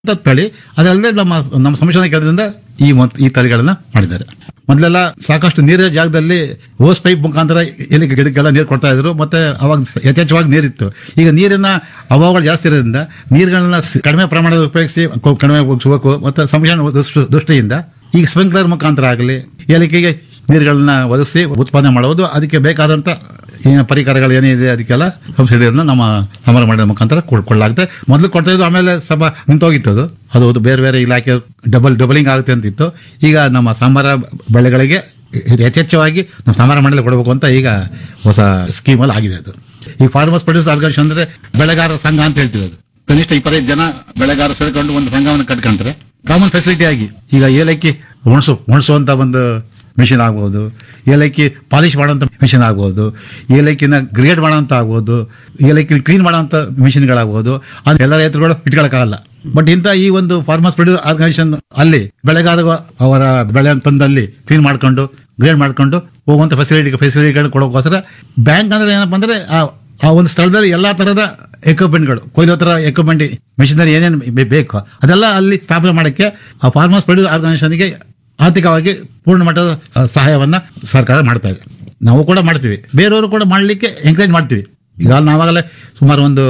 ತಳಿ. ಅದಲ್ಲದೆ ನಮ್ಮ ಸಂಶೋಧನಾ ಕೇಂದ್ರದಿಂದ ಈ ತಳಿಗಳನ್ನ ಮಾಡಿದ್ದಾರೆ. ಮೊದಲೆಲ್ಲ ಸಾಕಷ್ಟು ನೀರಿನ ಜಾಗದಲ್ಲಿ ಓಸ್ ಪೈಪ್ ಮುಖಾಂತರ ಎಲೆಗೆ ಗಿಡಕ್ಕೆಲ್ಲ ನೀರು ಕೊಡ್ತಾ ಇದ್ರು, ಮತ್ತೆ ಅವಾಗ ಯಥೇಚ್ಛವಾಗಿ ನೀರಿತ್ತು. ಈಗ ನೀರಿನ ಅಭಾವಗಳು ಜಾಸ್ತಿ ಇರೋದ್ರಿಂದ ನೀರುಗಳನ್ನ ಕಡಿಮೆ ಪ್ರಮಾಣದಲ್ಲಿ ಉಪಯೋಗಿಸಿ ಕಡಿಮೆ ಉಪಯೋಗಿಸಬೇಕು. ಮತ್ತು ಸಂಶೋಧನಾ ದೃಷ್ಟಿಯಿಂದ ಈಗ ಸ್ಪ್ರಿಂಕ್ಲರ್ ಮುಖಾಂತರ ಆಗಲಿ ಏಲಕ್ಕಿಗೆ ನೀರುಗಳನ್ನ ಒದಗಿಸಿ ಉತ್ಪಾದನೆ ಮಾಡೋದು, ಅದಕ್ಕೆ ಬೇಕಾದಂಥ ಏನು ಪರಿಕರಗಳು ಏನಿದೆ ಅದಕ್ಕೆಲ್ಲ ಸಬ್ಸಿಡಿಯನ್ನು ನಮ್ಮ ಸಂಬಾರ ಮಂಡಳಿ ಮುಖಾಂತರ ಕೊಡಲಾಗುತ್ತೆ. ಮೊದಲು ಕೊಡ್ತಾ ಇದ್ದು, ಆಮೇಲೆ ಸ್ವಲ್ಪ ನಿಂತೋಗಿತ್ತು. ಅದು ಬೇರೆ ಬೇರೆ ಇಲಾಖೆ ಡಬಲಿಂಗ್ ಆಗುತ್ತೆ ಅಂತಿತ್ತು. ಈಗ ನಮ್ಮ ಸಂಬಾರ ಬೆಳೆಗಳಿಗೆ ಯಥೇಚ್ಛವಾಗಿ ನಮ್ಮ ಸಂಬಾರ ಮಂಡಳಿ ಕೊಡಬೇಕು ಅಂತ ಈಗ ಹೊಸ ಸ್ಕೀಮಲ್ಲಿ ಆಗಿದೆ. ಅದು ಈ ಫಾರ್ಮರ್ಸ್ ಪ್ರೊಡ್ಯೂಸ್ ಆರ್ಗನೈಸೇಷನ್ ಅಂದರೆ ಬೆಳೆಗಾರರ ಸಂಘ ಅಂತ ಹೇಳ್ತೀವಿ. ಅದು ಕನಿಷ್ಠ 25 ಜನ ಬೆಳೆಗಾರರು ಸೇರಿಕೊಂಡು ಒಂದು ಸಂಘವನ್ನು ಕಟ್ಕೊಂಡ್ರೆ ಕಾಮನ್ ಫೆಸಿಲಿಟಿ ಆಗಿ ಈಗ ಏಲಕ್ಕಿ ಒಣಸುವಂತ ಒಂದು ಮಿಷಿನ್ ಆಗ್ಬೋದು, ಏಲಕ್ಕಿ ಪಾಲಿಶ್ ಮಾಡೋಂಥ ಮಿಷಿನ್ ಆಗ್ಬೋದು, ಏಲಕ್ಕಿನ ಗ್ರೇಡ್ ಮಾಡೋಂಥ ಆಗ್ಬೋದು, ಏಲಕ್ಕಿ ಕ್ಲೀನ್ ಮಾಡೋಂಥ ಮಿಷಿನ್ಗಳಾಗ್ಬೋದು. ಅದು ಎಲ್ಲ ರೈತರುಗಳು ಇಟ್ಕೊಳ್ಳೋಕ್ಕಾಗಲ್ಲ. ಬಟ್ ಇಂಥ ಈ ಒಂದು ಫಾರ್ಮರ್ಸ್ ಪ್ರೊಡ್ಯೂಸ್ ಆರ್ಗನೈಸೇಷನ್ ಅಲ್ಲಿ ಬೆಳೆಗಾರರು ಅವರ ಬೆಳೆ ತಂದಲ್ಲಿ ಕ್ಲೀನ್ ಮಾಡ್ಕೊಂಡು ಗ್ರೇಡ್ ಮಾಡ್ಕೊಂಡು ಹೋಗುವಂಥ ಫೆಸಿಲಿಟಿಗಳನ್ನ ಕೊಡೋಕ್ಕೋಸ್ಕರ ಬ್ಯಾಂಕ್ ಅಂದ್ರೆ ಏನಪ್ಪ ಅಂದ್ರೆ ಆ ಒಂದು ಸ್ಥಳದಲ್ಲಿ ಎಲ್ಲಾ ತರಹದ ಎಕ್ವಿಪ್ಮೆಂಟ್ಗಳು, ಕೊಯ್ಲು ಥರ ಎಕ್ವಿಪ್ಮೆಂಟ್ ಮೆಷಿನರಿ ಏನೇನು ಬೇಕು ಅದೆಲ್ಲ ಅಲ್ಲಿ ಸ್ಥಾಪನೆ ಮಾಡೋಕ್ಕೆ ಆ ಫಾರ್ಮರ್ಸ್ ಪ್ರೊಡ್ಯೂಸ್ ಆರ್ಗನೈಸೇಷನ್ಗೆ ಆರ್ಥಿಕವಾಗಿ ಪೂರ್ಣ ಮಟ್ಟದ ಸಹಾಯವನ್ನ ಸರ್ಕಾರ ಮಾಡ್ತಾ ಇದೆ. ನಾವು ಕೂಡ ಮಾಡ್ತೀವಿ, ಬೇರೆಯವರು ಕೂಡ ಮಾಡಲಿಕ್ಕೆ ಎಂಕರೇಜ್ ಮಾಡ್ತೀವಿ. ಈಗ ನಾವಾಗಲೇ ಸುಮಾರು ಒಂದು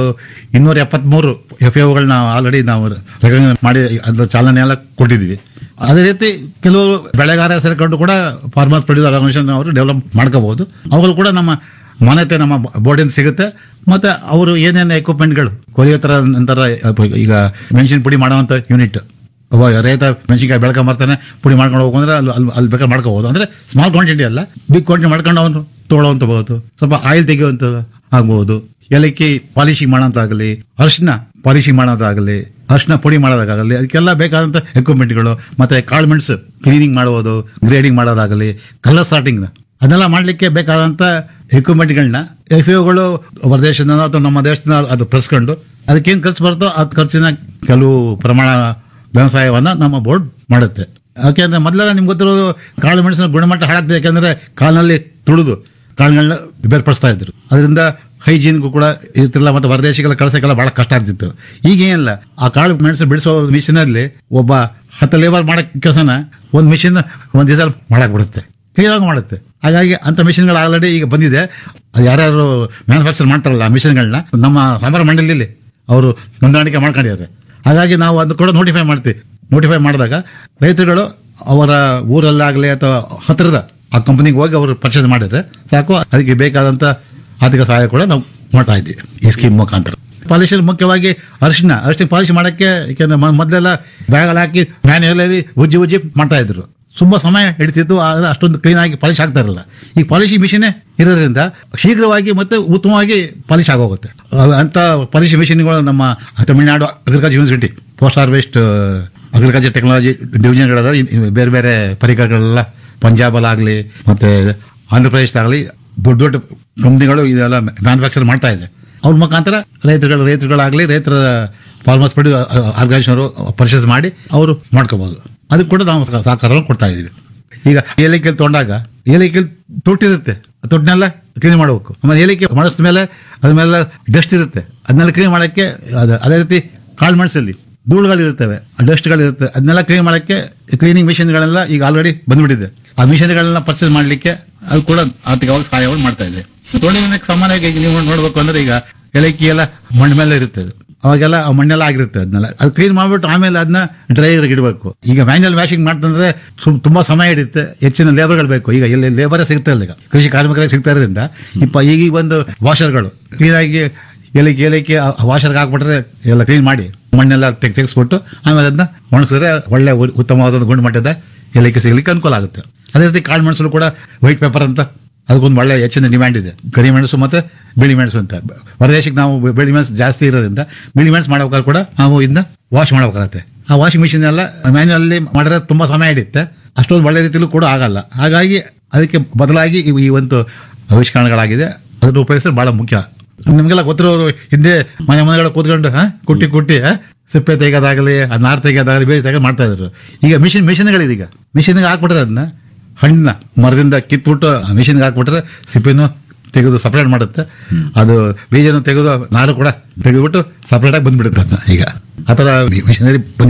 273 FAOಗಳನ್ನ ಆಲ್ರೆಡಿ ನಾವು ರೆಕಗ್ನೈಸ್ ಮಾಡಿ ಅದರ ಚಾಲನೆ ಎಲ್ಲ ಕೊಟ್ಟಿದ್ದೀವಿ. ಅದೇ ರೀತಿ ಕೆಲವರು ಬೆಳೆಗಾರ ಸೇರಿಕೊಂಡು ಕೂಡ ಫಾರ್ಮರ್ಸ್ ಪ್ರೊಡ್ಯೂಸ್ ಆರ್ಗನೈಸೇಷನ್ ಅವರು ಡೆವಲಪ್ ಮಾಡ್ಕೋಬಹುದು. ಅವುಗಳು ಕೂಡ ನಮ್ಮ ಮಾನ್ಯತೆ ನಮ್ಮ ಬೋರ್ಡಿಂದ ಸಿಗುತ್ತೆ. ಮತ್ತೆ ಅವರು ಏನೇನು ಎಕ್ವಿಪ್ಮೆಂಟ್ಗಳು ಕೊಯ್ಯೋ ಥರ ನಂತರ ಈಗ ಮೆಣಸಿನ ಪುಡಿ ಮಾಡುವಂಥ ಯೂನಿಟ್, ರೈತ ಮೆಣಸಿನ್ಕಾಯಿ ಬೆಳ್ಕೊಂಬರ್ತಾನೆ, ಪುಡಿ ಮಾಡ್ಕೊಂಡು ಹೋಗೋಂದ್ರೆ ಅಲ್ಲಿ ಬೇಕಾದ್ರೆ ಮಾಡ್ಕೋಬಹುದು. ಅಂದ್ರೆ ಸ್ಮಾಲ್ ಕ್ವಾಂಟಿಟಿ ಅಲ್ಲ, ಬಿಗ್ ಕ್ವಾಂಟಿಟಿ ಮಾಡ್ಕೊಂಡು ಅವನು ತೊಗೊಳ್ಳೋವಂಥಬಹುದು. ಸ್ವಲ್ಪ ಆಯಿಲ್ ತೆಗೆಯುವಂಥ ಆಗ್ಬಹುದು, ಏಲಕ್ಕಿ ಪಾಲಿಶಿಂಗ್ ಮಾಡೋಂತಾಗಲಿ, ಅರಿಶಿನ ಪಾಲಿಶಿಂಗ್ ಮಾಡೋದಾಗಲಿ, ಅರಿಶಿನ ಪುಡಿ ಮಾಡೋದಾಗಲಿ, ಅದಕ್ಕೆಲ್ಲ ಬೇಕಾದಂಥ ಎಕ್ವಿಪ್ಮೆಂಟ್ಗಳು. ಮತ್ತೆ ಕಾಳು ಮೆಣಸು ಕ್ಲೀನಿಂಗ್ ಮಾಡೋದು, ಗ್ರೇಡಿಂಗ್ ಮಾಡೋದಾಗಲಿ, ಕಲರ್ ಸಾರ್ಟಿಂಗ್ ಅದನ್ನೆಲ್ಲ ಮಾಡಲಿಕ್ಕೆ ಬೇಕಾದಂಥ ಎಕ್ವಿಪ್ಮೆಂಟ್ಗಳನ್ನ FAOಗಳು ಹೊರದೇಶದಿಂದ ಅಥವಾ ನಮ್ಮ ದೇಶದಿಂದ ಅದು ತರಿಸ್ಕೊಂಡು ಅದಕ್ಕೇನು ಖರ್ಚು ಬರುತ್ತೋ ಅದು ಖರ್ಚಿನ ಕೆಲವು ಪ್ರಮಾಣ ವ್ಯವಸಾಯವನ್ನ ನಮ್ಮ ಬೋರ್ಡ್ ಮಾಡುತ್ತೆ. ಯಾಕೆಂದ್ರೆ ಮೊದಲೆಲ್ಲ ನಿಮ್ಗೆ ಗೊತ್ತಿರೋದು ಕಾಳು ಮೆಣಸಿನ ಗುಣಮಟ್ಟ ಹಾಳಾಗ್ತದೆ. ಯಾಕೆಂದ್ರೆ ಕಾಲಿನಲ್ಲಿ ತುಳಿದು ಕಾಳುಗಳನ್ನ ಬೇರ್ಪಡಿಸ್ತಾ ಇದ್ರು, ಅದರಿಂದ ಹೈಜೀನ್ಗೂ ಕೂಡ ಇರ್ತಿಲ್ಲ, ಮತ್ತೆ ಹೊರದೇಶಿಗೆಲ್ಲ ಕಳ್ಸೋಕ್ಕೆಲ್ಲ ಬಹಳ ಕಷ್ಟ ಆಗ್ತಿತ್ತು. ಈಗ ಏನಿಲ್ಲ, ಆ ಕಾಳು ಮೆಣಸು ಬಿಡಿಸೋ ಮಿಷಿನಲ್ಲಿ ಒಬ್ಬ 10 ಲೇಬರ್ ಮಾಡೋ ಕೆಲಸನ ಒಂದು ಮಿಷಿನ್ ಒಂದು ದಿವಸ ಮಾಡಕ್ ಬಿಡುತ್ತೆ, ಕ್ಲಿಯರಾಗಿ ಮಾಡುತ್ತೆ. ಹಾಗಾಗಿ ಅಂತ ಮಿಷಿನ್ಗಳು ಆಲ್ರೆಡಿ ಈಗ ಬಂದಿದೆ. ಅದು ಯಾರ್ಯಾರು ಮ್ಯಾನುಫ್ಯಾಕ್ಚರ್ ಮಾಡ್ತಾರಲ್ಲ ಆ ಮಿಷಿನ್ಗಳನ್ನ ನಮ್ಮ ಸಂಬಾರ ಮಂಡಳಿಯಲ್ಲಿ ಅವರು ನೋಂದಾಣಿಕೆ ಮಾಡ್ಕೊಂಡಿದ್ದಾರೆ. ಹಾಗಾಗಿ ನಾವು ಅದು ಕೂಡ ನೋಟಿಫೈ ಮಾಡ್ತೀವಿ. ನೋಟಿಫೈ ಮಾಡಿದಾಗ ರೈತರುಗಳು ಅವರ ಊರಲ್ಲಾಗಲಿ ಅಥವಾ ಹತ್ತಿರದ ಆ ಕಂಪನಿಗೆ ಹೋಗಿ ಅವರು ಪರ್ಚೇಸ್ ಮಾಡಿದ್ರೆ ಸಾಕು, ಅದಕ್ಕೆ ಬೇಕಾದಂಥ ಆರ್ಥಿಕ ಸಹಾಯ ಕೂಡ ನಾವು ಮಾಡ್ತಾ ಇದ್ದೀವಿ ಈ ಸ್ಕೀಮ್ ಮುಖಾಂತರ. ಪಾಲಿಶ್ ಮುಖ್ಯವಾಗಿ ಅರಿಶಿನ ಪಾಲಿಶ್ ಮಾಡೋಕ್ಕೆ, ಯಾಕೆಂದ್ರೆ ಮೊದಲೆಲ್ಲ ಬ್ಯಾಗಲ್ಲಿ ಹಾಕಿ ಮ್ಯಾನ್ಯುಯಲಿ ಉಜ್ಜಿ ಮಾಡ್ತಾ ಇದ್ರು, ತುಂಬಾ ಸಮಯ ಹಿಡಿತಿತ್ತು, ಆದರೆ ಅಷ್ಟೊಂದು ಕ್ಲೀನ್ ಆಗಿ ಪಾಲಿಶ್ ಆಗ್ತಾ ಇರಲಿಲ್ಲ. ಈಗ ಪಾಲಿಶಿಂಗ್ ಮಿಷಿನೇ ಇರೋದ್ರಿಂದ ಶೀಘ್ರವಾಗಿ ಮತ್ತೆ ಉತ್ತಮವಾಗಿ ಪಾಲಿಶ್ ಆಗೋಗುತ್ತೆ. ಅಂತ ಪಾಲಿಶಿಂಗ್ ಮಿಷಿನ್ಗಳು ನಮ್ಮ Tamil Nadu agriculture university post harvest agriculture technology ಡಿವಿಷನ್ಗಳಾದ ಬೇರೆ ಬೇರೆ ಪರಿಕರಗಳೆಲ್ಲ ಪಂಜಾಬಲ್ಲಾಗಲಿ ಮತ್ತೆ ಆಂಧ್ರ ಪ್ರದೇಶದಾಗಲಿ ದೊಡ್ಡ ದೊಡ್ಡ ಕಂಪ್ನಿಗಳು ಇದೆಲ್ಲ ಮ್ಯಾನುಫ್ಯಾಕ್ಚರ್ ಮಾಡ್ತಾ ಇದೆ. ಅವ್ರ ಮುಖಾಂತರ ರೈತರುಗಳಾಗಲಿ ರೈತರ ಫಾರ್ಮರ್ಸ್ ಪ್ರೊಡ್ಯೂಸ್ ಆರ್ಗನೈಸೇಷನ್ ಅವರು ಪರ್ಚೇಸ್ ಮಾಡಿ ಅವರು ಮಾಡ್ಕೋಬಹುದು. ಅದಕ್ಕೆ ಕೂಡ ನಾವು ಸಹಕಾರವನ್ನು ಕೊಡ್ತಾ ಇದ್ದೀವಿ. ಈಗ ಏಲಕ್ಕಿ ತೊಗೊಂಡಾಗ ಏಲಕ್ಕಿ ತೊಟ್ಟಿರುತ್ತೆ, ತೊಟ್ಟನೆಲ್ಲ ಕ್ಲೀನ್ ಮಾಡಬೇಕು. ಆಮೇಲೆ ಏಲಕ್ಕಿ ಮಾಡಿಸಿದ ಮೇಲೆ ಅದ್ಮೇಲೆ ಡಸ್ಟ್ ಇರುತ್ತೆ, ಅದನ್ನೆಲ್ಲ ಕ್ಲೀನ್ ಮಾಡೋಕ್ಕೆ ಅದೇ ರೀತಿ ಕಾಳು ಮೆಣಸಲ್ಲಿ ಧೂಳುಗಳಿರ್ತವೆ, ಡಸ್ಟ್ಗಳಿರುತ್ತೆ, ಅದನ್ನೆಲ್ಲ ಕ್ಲೀನ್ ಮಾಡೋಕ್ಕೆ ಕ್ಲೀನಿಂಗ್ ಮಿಷಿನ್ಗಳೆಲ್ಲ ಈಗ ಆಲ್ರೆಡಿ ಬಂದ್ಬಿಟ್ಟಿದೆ. ಆ ಮಿಷಿನ್ಗಳನ್ನ ಪರ್ಚೇಸ್ ಮಾಡಲಿಕ್ಕೆ ಅದು ಕೂಡ ಆರ್ಥಿಕವಾಗಿ ಸಹಾಯವನ್ನು ಮಾಡ್ತಾ ಇದೆ. ತೊಳಿಲಿಕ್ಕೆ ಸಾಮಾನ್ಯವಾಗಿ ನೀವು ನೋಡ್ಬೇಕು ಅಂದ್ರೆ ಈಗ ಏಲಕ್ಕಿ ಎಲ್ಲ ಮಣ್ಣ ಮೇಲೆ ಇರುತ್ತೆ, ಅವಾಗೆಲ್ಲ ಆ ಮಣ್ಣೆಲ್ಲ ಆಗಿರುತ್ತೆ, ಅದನ್ನೆಲ್ಲ ಅದು ಕ್ಲೀನ್ ಮಾಡ್ಬಿಟ್ಟು ಆಮೇಲೆ ಅದನ್ನ ಡ್ರೈಯರ್ಗೆ ಇಡಬೇಕು. ಈಗ ಮ್ಯಾನ್ಯಲ್ ವಾಷಿಂಗ್ ಮಾಡ್ತಂದ್ರೆ ತುಂಬಾ ಸಮಯ ಹಿಡಿಯುತ್ತೆ, ಹೆಚ್ಚಿನ ಲೇಬರ್ಗಳು ಬೇಕು. ಈಗ ಎಲ್ಲಿ ಲೇಬರೇ ಸಿಗ್ತಾ ಇಲ್ಲ, ಈಗ ಕೃಷಿ ಕಾರ್ಮಿಕರಿಗೆ ಸಿಗ್ತಾ ಇರೋದ್ರಿಂದ ಈಗ ಒಂದು ವಾಷರ್ಗಳು ಕ್ಲೀನಾಗಿ ಏಲಕ್ಕಿ ವಾಷರ್ಗೆ ಹಾಕ್ಬಿಟ್ರೆ ಎಲ್ಲ ಕ್ಲೀನ್ ಮಾಡಿ ಮಣ್ಣೆಲ್ಲ ತೆಗೆಸ್ಬಿಟ್ಟು ಆಮೇಲೆ ಅದನ್ನ ಒಣಗಿಸಿದ್ರೆ ಒಳ್ಳೆ ಉತ್ತಮವಾದ ಗುಣಮಟ್ಟದ ಏಲಕ್ಕಿ ಸಿಗಲಿಕ್ಕೆ ಅನುಕೂಲ ಆಗುತ್ತೆ. ಅದೇ ರೀತಿ ಕಾಳು ಮೆಣಸು ಕೂಡ ವೈಟ್ ಪೇಪರ್ ಅಂತ ಅದಕ್ಕೊಂದು ಒಳ್ಳೆ ಹೆಚ್ಚಿನ ಡಿಮ್ಯಾಂಡ್ ಇದೆ. ಕರಿ ಮೆಣಸು ಮತ್ತೆ ಬಿಳಿ ಮೆಣಸು ಅಂತ ಹೊರದೇಶಕ್ಕೆ ನಾವು ಬಿಳಿ ಮೆಣಸು ಜಾಸ್ತಿ ಇರೋದ್ರಿಂದ ಬಿಳಿ ಮೆಣಸು ಮಾಡ್ಬೇಕಾದ್ರೆ ಕೂಡ ನಾವು ಇದನ್ನ ವಾಶ್ ಮಾಡಬೇಕಾಗತ್ತೆ. ಆ ವಾಷಿಂಗ್ ಮಿಷಿನ್ ಎಲ್ಲ ಮ್ಯಾನ್ಯುವಲ್ಲಿ ಮಾಡಿದ್ರೆ ತುಂಬಾ ಸಮಯ ಹಿಡಿಯುತ್ತೆ, ಅಷ್ಟೊಂದು ಒಳ್ಳೆ ರೀತಿಯಲ್ಲೂ ಕೂಡ ಆಗಲ್ಲ. ಹಾಗಾಗಿ ಅದಕ್ಕೆ ಬದಲಾಗಿ ಈ ಒಂದು ಆವಿಷ್ಕರಣಗಳಾಗಿದೆ, ಅದನ್ನು ಉಪಯೋಗಿಸಿದ್ರೆ ಬಹಳ ಮುಖ್ಯ. ನಿಮಗೆಲ್ಲ ಗೊತ್ತಿರೋರು ಹಿಂದೆ ಮನೆಗಳ ಕೂತ್ಕೊಂಡು ಕುಟ್ಟಿ ಸಿಪ್ಪೆ ತೆಗೆಯೋದಾಗಲಿ ನಾರು ತೆಗೆಯೋದಾಗಲಿ ಬೇರೆ ತೆಗೆದು ಮಾಡ್ತಾ ಇದ್ರು. ಈಗ ಮಿಷಿನ್ಗಳಿದೆ, ಈಗ ಮಿಷಿನ್ಗೆ ಹಾಕ್ಬಿಟ್ರೆ ಅದನ್ನ ಹಣ್ಣನ್ನ ಮರದಿಂದ ಕಿತ್ಬಿಟ್ಟು ಮಿಷಿನ್ಗೆ ಹಾಕ್ಬಿಟ್ರೆ ಸಿಪ್ಪೆನೂ ತೆಗೆದು ಸಪರೇಟ್ ಮಾಡುತ್ತೆ. ಅದು ಬೀಜನ ತೆಗೆದು ನಾರು ಕೂಡ ತೆಗೆದುಬಿಟ್ಟು ಸಪರೇಟ್ ಆಗಿ ಬಂದ್ಬಿಡುತ್ತೆ ಅದನ್ನ. ಈಗ ಆ ಥರ ಮಿಷನರಿ ಬಂದಿದೆ.